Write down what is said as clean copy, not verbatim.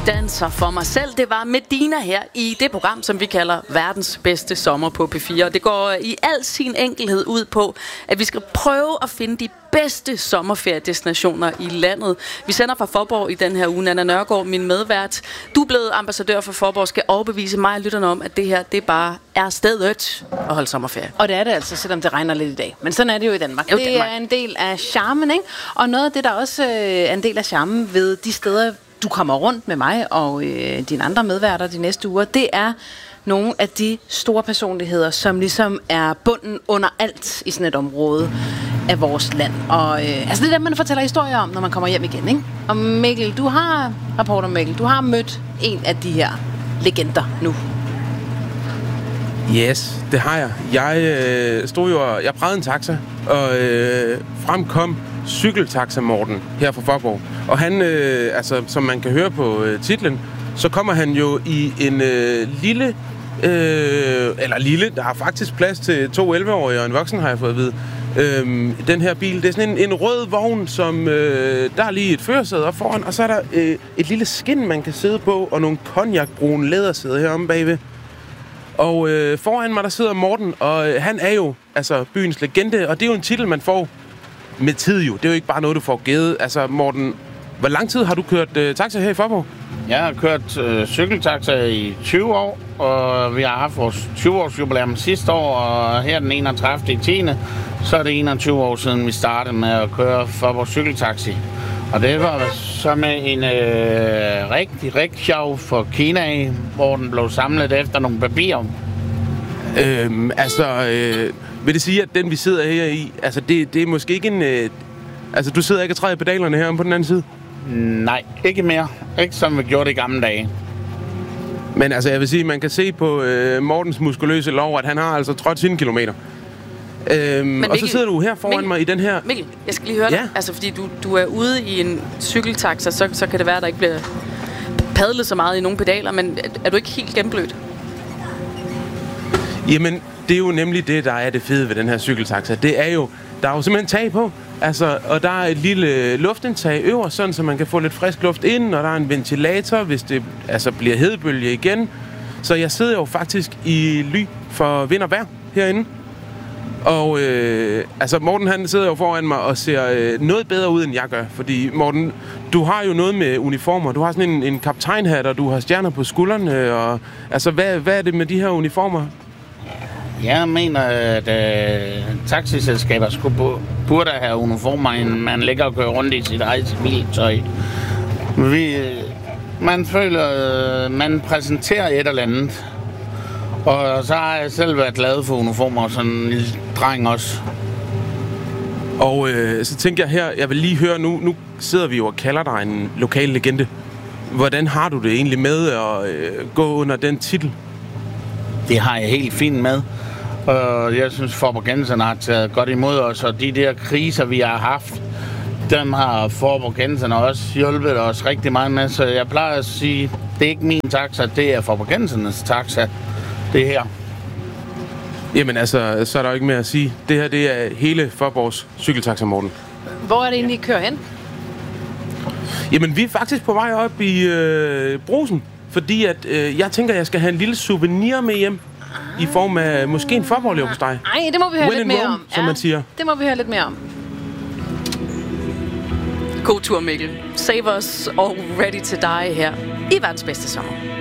danser for mig selv. Det var Medina her i det program, som vi kalder verdens bedste sommer på P4. Og det går i al sin enkelhed ud på, at vi skal prøve at finde de bedste sommerferiedestinationer i landet. Vi sender fra Faaborg i den her uge. Nanna Nørgaard, min medvært. Du er blevet ambassadør for Faaborg, skal overbevise mig og lytterne om, at det her, det bare er stedet at holde sommerferie. Og det er det altså, selvom det regner lidt i dag. Men sådan er det jo i Danmark. Jo, det er en del af charmen, ikke? Og noget af det, der også er en del af charmen ved de steder, du kommer rundt med mig og dine andre medværter de næste uger, det er nogle af de store personligheder, som ligesom er bunden under alt i sådan et område af vores land. Og altså det er det, man fortæller historier om, når man kommer hjem igen, ikke? Og Mikkel, reporter Mikkel, du har mødt en af de her legender nu. Yes, det har jeg. Jeg prejede en taxa, og frem kom cykeltaxa Morten her fra Faaborg. Og han, altså som man kan høre på titlen, så kommer han jo i en lille, der er faktisk plads til 2 11-årige og en voksen, har jeg fået at vide. Den her bil, det er sådan en rød vogn, som der er lige et førersæde op foran, og så er der et lille skin, man kan sidde på, og nogle cognac-brune lædersæder heromme bagved. Og foran mig, der sidder Morten, og han er jo altså byens legende, og det er jo en titel, man får med tid jo. Det er jo ikke bare noget, du får givet. Altså Morten, hvor lang tid har du kørt taxa her i Faaborg? Jeg har kørt cykeltaxa i 20 år, og vi har haft vores 20-års jubilæum sidste år, og her den 31. i 10. Så er det 21 år siden, vi startede med at køre Faaborg cykeltaxi. Og det var så med en rigtig sjov for Kina, hvor den blev samlet efter nogle papirer. Vil det sige, at den vi sidder her i, altså det er måske ikke en... altså du sidder ikke og træder i pedalerne her på den anden side? Nej, ikke mere. Ikke som vi gjorde det i gamle dage. Men altså jeg vil sige, man kan se på Mortens muskuløse lov, at han har altså trådt sine kilometer. Mikkel, og så sidder du her foran mig i den her... Mikkel, jeg skal lige høre dig. Altså fordi du er ude i en cykeltaxa, så kan det være, at der ikke bliver padlet så meget i nogle pedaler, men er du ikke helt gennemblødt? Jamen, det er jo nemlig det, der er det fede ved den her cykeltaxa. Det er jo, der er jo simpelthen tag på, altså, og der er et lille luftindtag øverst, sådan så man kan få lidt frisk luft ind, og der er en ventilator, hvis det altså bliver hedebølge igen. Så jeg sidder jo faktisk i ly for vind og vejr herinde. Og altså Morten, han sidder jo foran mig og ser noget bedre ud, end jeg gør. Fordi Morten, du har jo noget med uniformer. Du har sådan en kaptajnhat, og du har stjerner på skuldrene. Og, altså, hvad er det med de her uniformer? Jeg mener, at taxiselskaber burde have uniformer, end man ligger og kører rundt i sit eget civiltøj. Man føler, man præsenterer et eller andet. Og så har jeg selv været glad for uniformer, sådan en lille dreng også. Og så tænker jeg her, jeg vil lige høre, nu sidder vi jo og kalder dig en lokal legende. Hvordan har du det egentlig med at gå under den titel? Det har jeg helt fint med. Og jeg synes, Faaborgenserne har taget godt imod os, og de der kriser, vi har haft, dem har Faaborgenserne også hjulpet os rigtig meget med. Så jeg plejer at sige, det er ikke min taxa, det er Faaborgensernes taxa. Det her. Jamen altså, så er der jo ikke mere at sige. Det her, det er hele Faaborgs cykeltaxa, Morten. Hvor er det egentlig, I kører hen? Jamen, vi er faktisk på vej op i Brugsen. Fordi at jeg tænker, at jeg skal have en lille souvenir med hjem. I form af måske en Faaborg-leverpostej. Nej, det må vi høre lidt mere om. Som man siger. Det må vi høre lidt mere om. God tur, Mikkel. Save us og ready to die her i verdens bedste sommer.